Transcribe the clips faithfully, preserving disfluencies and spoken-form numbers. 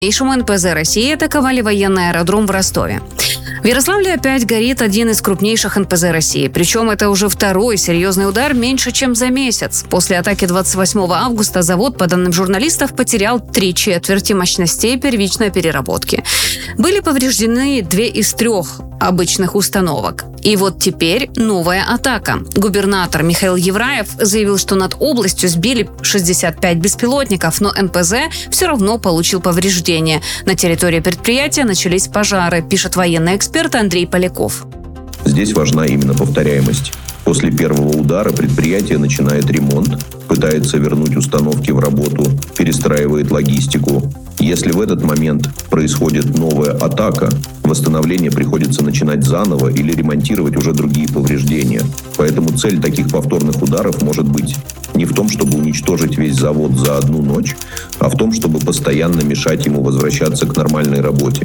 Крупнейшему эн пэ зэ России атаковали военный аэродром в Ростове. В Ярославле опять горит один из крупнейших эн пэ зэ России. Причем это уже второй серьезный удар меньше, чем за месяц. После атаки двадцать восьмого августа завод, по данным журналистов, потерял три четверти мощностей первичной переработки. Были повреждены две из трех обычных установок. И вот теперь новая атака. Губернатор Михаил Евраев заявил, что над областью сбили шестьдесят пять беспилотников, но эн пэ зэ все равно получил повреждения. На территории предприятия начались пожары, пишет военный эксперт Андрей Поляков. Здесь важна именно повторяемость. После первого удара предприятие начинает ремонт, пытается вернуть установки в работу, перестраивает логистику. Если в этот момент происходит новая атака, восстановление приходится начинать заново или ремонтировать уже другие повреждения. Поэтому цель таких повторных ударов может быть не в том, чтобы уничтожить весь завод за одну ночь, а в том, чтобы постоянно мешать ему возвращаться к нормальной работе.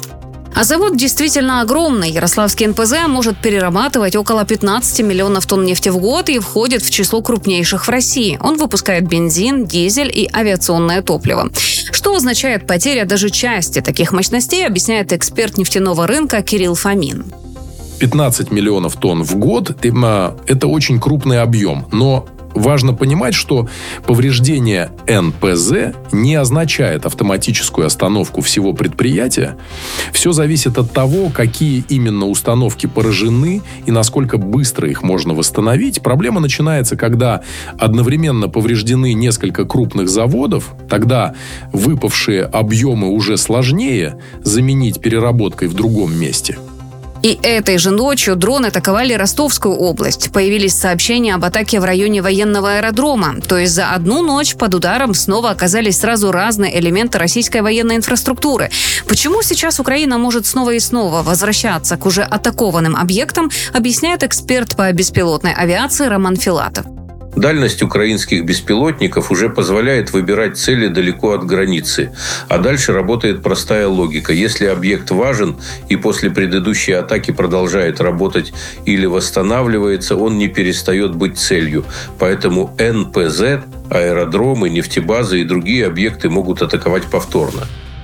А завод действительно огромный. Ярославский эн пэ зэ может перерабатывать около пятнадцать миллионов тонн нефти в год и входит в число крупнейших в России. Он выпускает бензин, дизель и авиационное топливо. Что означает потеря даже части таких мощностей, объясняет эксперт нефтяного рынка Кирилл Фомин. пятнадцать миллионов тонн в год – это очень крупный объем, но важно понимать, что повреждение эн пэ зэ не означает автоматическую остановку всего предприятия. Все зависит от того, какие именно установки поражены и насколько быстро их можно восстановить. Проблема начинается, когда одновременно повреждены несколько крупных заводов. Тогда выпавшие объемы уже сложнее заменить переработкой в другом месте. И этой же ночью дроны атаковали Ростовскую область. Появились сообщения об атаке в районе военного аэродрома. То есть за одну ночь под ударом снова оказались сразу разные элементы российской военной инфраструктуры. Почему сейчас Украина может снова и снова возвращаться к уже атакованным объектам, объясняет эксперт по беспилотной авиации Роман Филатов. Дальность украинских беспилотников уже позволяет выбирать цели далеко от границы. А дальше работает простая логика. Если объект важен и после предыдущей атаки продолжает работать или восстанавливается, он не перестает быть целью. Поэтому эн пэ зэ, аэродромы, нефтебазы и другие объекты могут атаковать повторно.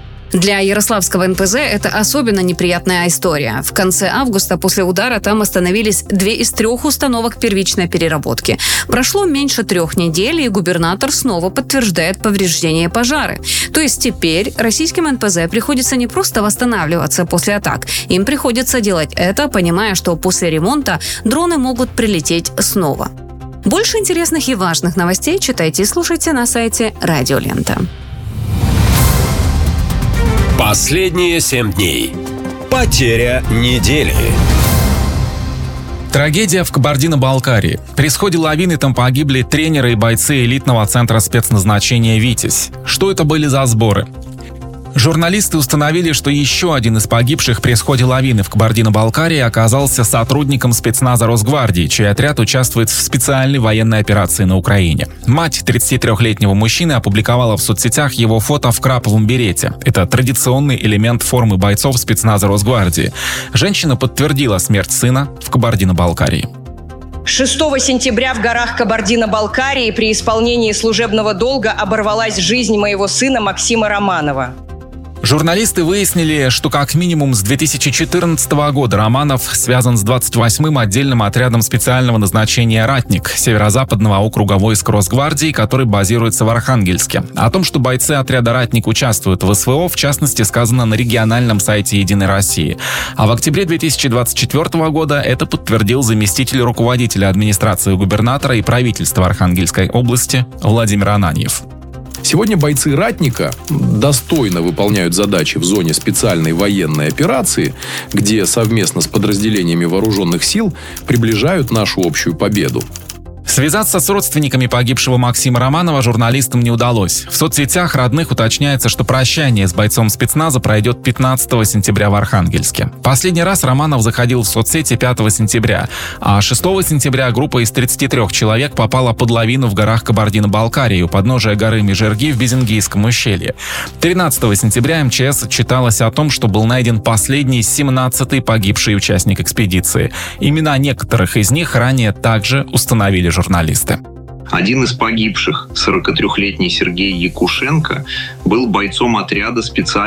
Для ярославского эн пэ зэ это особенно неприятная история. В конце августа после удара там остановились две из трех установок первичной переработки. Прошло меньше трех недель, и губернатор снова подтверждает повреждения и пожары. То есть теперь российским эн пэ зэ приходится не просто восстанавливаться после атак. Им приходится делать это, понимая, что после ремонта дроны могут прилететь снова. Больше интересных и важных новостей читайте и слушайте на сайте Радио Лента. Последние семь дней. Потеря недели. Трагедия в Кабардино-Балкарии. При сходе лавины там погибли тренеры и бойцы элитного центра спецназначения «Витязь». Что это были за сборы? Журналисты установили, что еще один из погибших при сходе лавины в Кабардино-Балкарии оказался сотрудником спецназа Росгвардии, чей отряд участвует в специальной военной операции на Украине. Мать тридцатитрёхлетнего мужчины опубликовала в соцсетях его фото в краповом берете. Это традиционный элемент формы бойцов спецназа Росгвардии. Женщина подтвердила смерть сына в Кабардино-Балкарии. шестого сентября в горах Кабардино-Балкарии при исполнении служебного долга оборвалась жизнь моего сына Максима Романова. Журналисты выяснили, что как минимум с две тысячи четырнадцатого года Романов связан с двадцать восьмым отдельным отрядом специального назначения «Ратник» Северо-Западного округа войск Росгвардии, который базируется в Архангельске. О том, что бойцы отряда «Ратник» участвуют в эс вэ о, в частности, сказано на региональном сайте «Единой России». А в октябре две тысячи двадцать четвёртого года это подтвердил заместитель руководителя администрации губернатора и правительства Архангельской области Владимир Ананьев. Сегодня бойцы «Ратника» достойно выполняют задачи в зоне специальной военной операции, где совместно с подразделениями вооруженных сил приближают нашу общую победу. Связаться с родственниками погибшего Максима Романова журналистам не удалось. В соцсетях родных уточняется, что прощание с бойцом спецназа пройдет пятнадцатого сентября в Архангельске. Последний раз Романов заходил в соцсети пятого сентября, а шестого сентября группа из тридцати трёх человек попала под лавину в горах Кабардино-Балкарии у подножия горы Межерги в Безингийском ущелье. тринадцатого сентября эм че эс отчиталась о том, что был найден последний семнадцатый погибший участник экспедиции. Имена некоторых из них ранее также установили журналисты. Один из погибших, сорокатрёхлетний Сергей Якушенко, был бойцом отряда специальной